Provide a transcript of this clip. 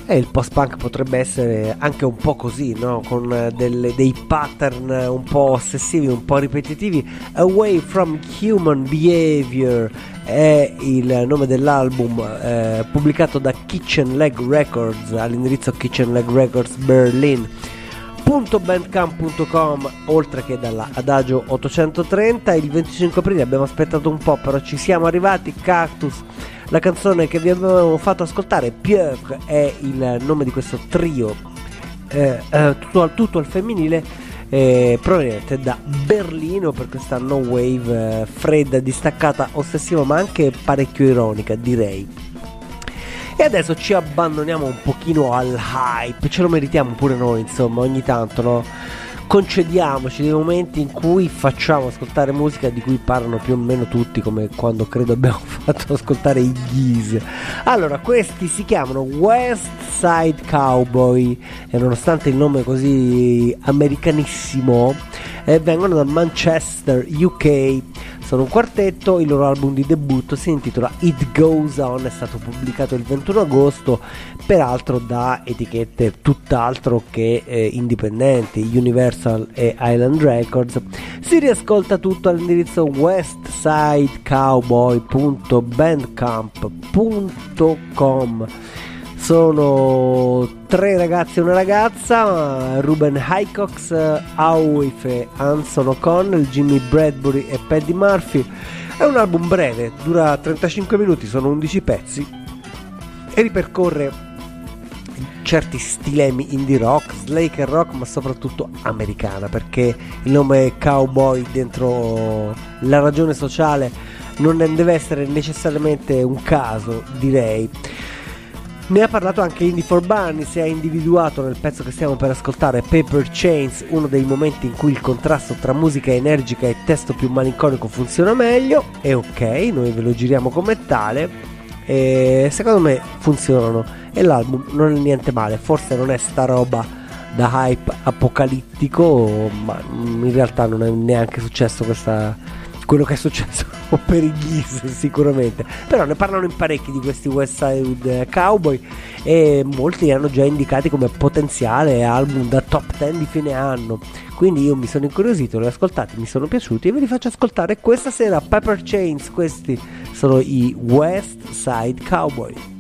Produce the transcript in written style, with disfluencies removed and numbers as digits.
E il post-punk potrebbe essere anche un po' così, no? Con dei pattern un po' ossessivi, un po' ripetitivi. Away from Human Behavior è il nome dell'album, pubblicato da Kitchen Leg Records all'indirizzo Kitchen Leg Records Berlin .bandcamp.com, oltre che dalla Adagio 830. Il 25 aprile abbiamo aspettato un po', però ci siamo arrivati. Cactus, la canzone che vi avevamo fatto ascoltare, Pieuvre è il nome di questo trio, tutto al femminile, proveniente da Berlino, per questa no wave fredda, distaccata, ossessiva, ma anche parecchio ironica, direi. E adesso ci abbandoniamo un pochino al hype, ce lo meritiamo pure noi, insomma, ogni tanto, no? Concediamoci dei momenti in cui facciamo ascoltare musica di cui parlano più o meno tutti, come quando credo abbiamo fatto ascoltare i Geese. Allora, questi si chiamano West Side Cowboy e nonostante il nome così americanissimo, vengono da Manchester, UK. Sono un quartetto, il loro album di debutto si intitola It Goes On, è stato pubblicato il 21 agosto, peraltro da etichette tutt'altro che indipendenti, Universal e Island Records. Si riascolta tutto all'indirizzo westsidecowboy.bandcamp.com. Sono 3 ragazzi e una ragazza, Ruben Hycox, Auife, Anson O'Connell, Jimmy Bradbury e Paddy Murphy. È un album breve, dura 35 minuti, sono 11 pezzi e ripercorre certi stilemi indie rock, slaker rock, ma soprattutto americana, perché il nome cowboy dentro la ragione sociale non deve essere necessariamente un caso, direi. Ne ha parlato anche Indie for Bunnies e ha individuato nel pezzo che stiamo per ascoltare, Paper Chains, uno dei momenti in cui il contrasto tra musica energica e testo più malinconico funziona meglio. E ok, noi ve lo giriamo come tale, e secondo me funzionano e l'album non è niente male. Forse non è sta roba da hype apocalittico, ma in realtà non è neanche successo quello che è successo per i Geese sicuramente, però ne parlano in parecchi di questi West Side Cowboy e molti li hanno già indicati come potenziale album da top 10 di fine anno, quindi io mi sono incuriosito, li ho ascoltati, mi sono piaciuti e ve li faccio ascoltare questa sera. Paper Chains, questi sono i West Side Cowboy.